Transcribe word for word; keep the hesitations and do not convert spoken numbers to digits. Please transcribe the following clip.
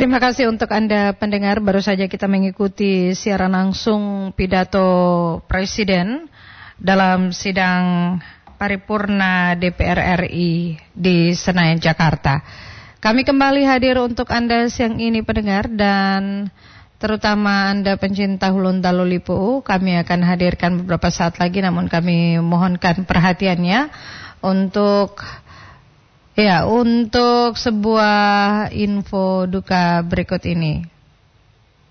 Terima kasih untuk Anda pendengar. Baru saja kita mengikuti siaran langsung pidato Presiden dalam sidang paripurna D P R R I di Senayan, Jakarta. Kami kembali hadir untuk Anda siang ini pendengar, dan terutama Anda pencinta Hulun Dalu Lipu. Kami akan hadirkan beberapa saat lagi, namun kami mohonkan perhatiannya untuk Ya, untuk sebuah info duka berikut ini.